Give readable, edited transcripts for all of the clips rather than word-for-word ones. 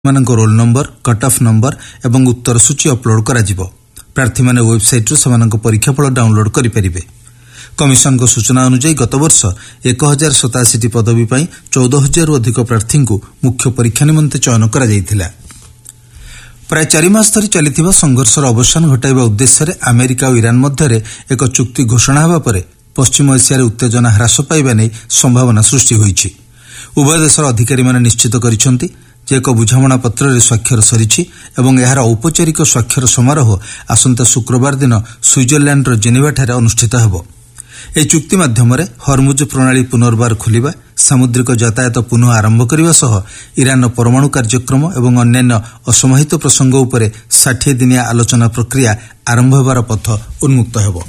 ମାନଙ୍କ roll number cut off number एवं उत्तर सूची अपलोड कराजिबो। प्रार्थी माने वेबसाइट रु सेमानक परीक्षाफल डाउनलोड करि परिबे। कमिशन को सूचना अनुसार गत वर्ष 1087 पदवी पई 14000 रु अधिक प्रार्थी को मुख्य परीक्षा निमंते चयन करा जायतिला। प्राय 4 मास धरि चलिथिबा संघर्षर अवसान घटाइबा उद्देश्य अमेरिका और ईरान मध्य एक चुक्ति घोषणा हेबा परे पश्चिम एशिया उत्तेजना ह्रास पाइबा नै संभावना सृष्टि होईछि। उभय देशर अधिकारी माने निश्चित करिसंति जे एक बुझामणा पत्र रे स्वाक्षर सरिछि एवं एहार औपचारिक स्वाक्षर समारोह आसंता शुक्रवार दिन स्विट्जरलैंड रो जेनेवा ठारे अनुष्ठित हेबो। ए चुक्ति माध्यमरे हरमुज प्रणाली पुनर्बार खोलिबा, सामुद्रिक यातायात पुनः आरंभ करबा सह ईरान परमाणु कार्यक्रम एवं अन्यान्य असमाहित प्रसंग उपरे 60 दिनिया आलोचना प्रक्रिया आरंभ हेबार पथ उन्मुक्त हेबो।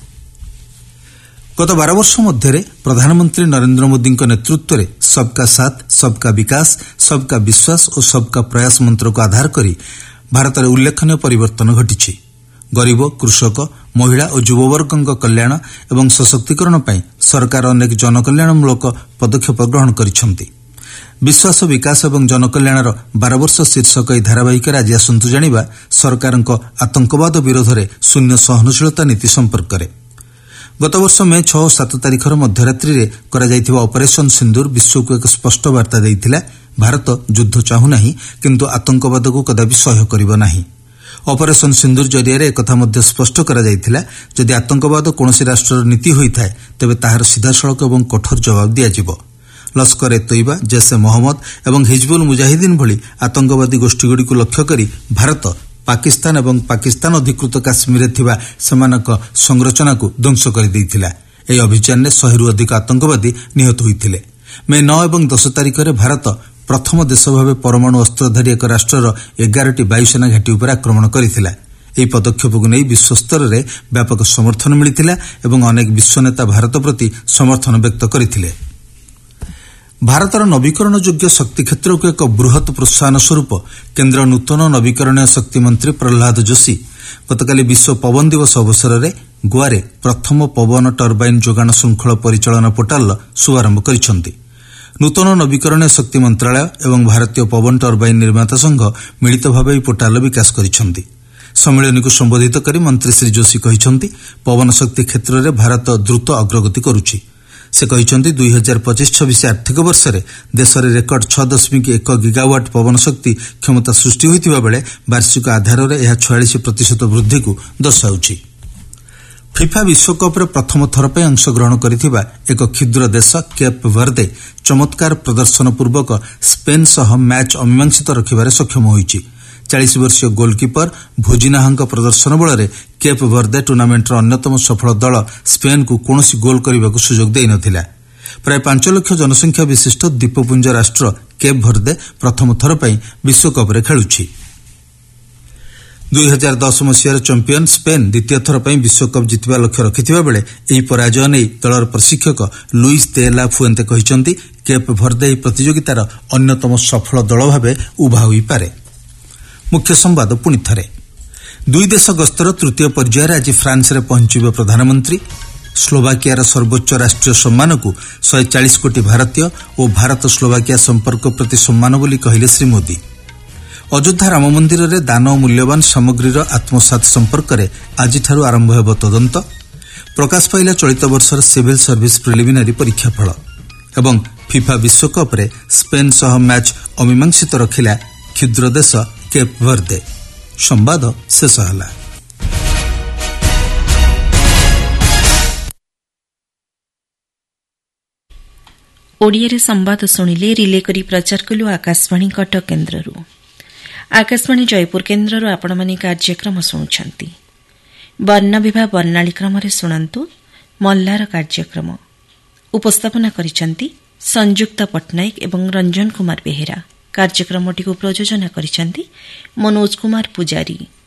गत 12 वर्ष मध्य प्रधानमंत्री नरेंद्र मोदी नेतृत्व में सबका साथ, सबका विकास, सबका विश्वास और सबका प्रयास मंत्र को आधार करी भारत में उल्लेखनीय परिवर्तन घटी। गरीब, कृषक, महिला और युववर्ग कल्याण एवं सशक्तिकरण पर सरकार अनेक जनकल्याणमूलक पदक्षेप ग्रहण करिसेंति। विश्वास, विकास एवं जनकल्याणर 12 वर्ष शीर्षक यह धारावाहिक आज आसंतु जानिबा सरकार आतंकवाद विरोध में शून्य सहनशीलता नीति संपर्क में। गत वर्ष मे 6 और 7 तारिखर मध्यरात्रि रे करा जायथिबा ऑपरेशन सिंदूर विश्व को एक स्पष्ट वार्ता देइथिला। भारत युद्ध चाहू नाही, किंतु आतंकवाद को कदापि सहयोग करिबो नाही। ऑपरेशन सिंदूर जरिया एकथा मध्य स्पष्ट करा जायथिला, जदि आतंकवाद कोनोसी राष्ट्रर नीति होइथाय तेबे ताहार सीधासळख एवं कठोर जवाब दियाजिबो। लश्कर ए तैयबा, जैश ए मोहम्मद एवं हिजबुल मुजाहिदीन भली आतंकवादी गोष्ठीगुड़ी को लक्ष्य करी भारत पाकिस्तान एवं पाकिस्तान अधिकृत काश्मीर थिबा सेमानक संरचना को ध्वंस कर देइथिला। एही अभियान में 100 रु अधिक आतंकवादी निहत होइथिले। मे 9 और 10 तारिख में भारत प्रथम देश भाव परमाणु अस्त्रधारी एक राष्ट्रर 11टी वायुसेना घाटी उपर आक्रमण करिथिला। एही पदक्षेप को नहीं विश्व स्तर में व्यापक समर्थन मिलिथिला एवं अनेक विश्वनेता भारत प्रति समर्थन व्यक्त करथिले। भारतर नवीकरण योग्य शक्ति क्षेत्र को एक बृहत प्रोत्साहन स्वरूप केन्द्र नूतन नवीकरणीय शक्ति मंत्री प्रहलाद जोशी गतकाली विश्व पवन दिवस अवसर में गोवा प्रथम पवन टर्बाइन जोगाण श्रृंखल परिचालन पोर्टाल शुभारंभ करिसेंति। नूतन नवीकरणीय शक्ति मंत्रालय एवं भारतीय पवन टर्बाइन निर्माता संघ मिलित भाव पोर्टाल विकास करिसेंति। सम्मेलन को संबोधित करी मंत्री श्री जोशी कहिसेंति पवन शक्ति क्षेत्र में भारत द्रुत अग्रगति करुछि। से कहते 2025-26 आर्थिक वर्ष में देश में रेकर्ड 6.1 गीगावाट पवन शक्ति क्षमता सृष्टि होइतिबा बेले वार्षिक आधार में यह 46% वृद्धि को दर्शाउछि। फिफा विश्वकप रे प्रथम थर पे अंशग्रहण करिथिबा एक क्षुद्र देश केप वर्दे चमत्कार प्रदर्शन पूर्वक स्पेन सह मैच अमीमांसित रखिबारे सक्षम होइछि। 40 वर्षीय गोलकीपर भोजिनाहांक प्रदर्शन बल केप वर्दे टूर्नामेंटर अन्यतम सफल दल स्पेन को कौनसी गोल करने को सुजोग देई नथिला। प्राय 5 लाख जनसंख्या विशिष्ट द्वीपपुंज राष्ट्र केप वर्दे प्रथम थर पर विश्वकप रे खेलुछि। 2010 मसीहार चैंपियन स्पेन द्वितीय थर पर विश्वकप जितवा लक्ष्य रखिथिबा बेले एही पराजय नै दलर प्रशिक्षक लुइस दे ला फुएंते कहिसेंति केप वर्दे एही प्रतियोगितार अन्यतम सफल दल भाबे उभा होई पारे। मुख्य संवाद पुणी थरे। 2 देश गस्तर तृतीय पर्यायर आज फ्रांस में पहुंचे प्रधानमंत्री स्लोवाकियार सर्वोच्च राष्ट्रीय सम्मान को 140 कोटी भारतीय और भारत स्लोवाकिया संपर्क प्रति सम्मान बोली कहले श्री मोदी। अयोध्या राम मंदिर में दान और मूल्यवान सामग्रीर आत्मसात संपर्क में आज आरंभ होब तदंत। प्रकाश पाइला चलित वर्षर सिविल सर्विस प्रिलिमिनारी परीक्षा फल एवं फिफा विश्वकप रे स्पेन सह मैच अमीमांसित रखिला क्षुद्र देश केप वर्दे। संवाद शेष होला। ओडिया संवाद शुणिले रिले करी प्रचार कलु आकाशवाणी कटक केन्द्ररू। आकाशवाणी जयपुर केन्द्ररू आपण माने कार्यक्रम शुणुछंती। वर्ण विभा वर्णाली क्रम शुणंतु मल्लार कार्यक्रम उपस्थापना करिसेंती संयुक्ता पट्टनायक एवं रंजन कुमार बेहेरा। कार्यक्रमटी को प्रयोजन करिसेंती मनोज कुमार पुजारी।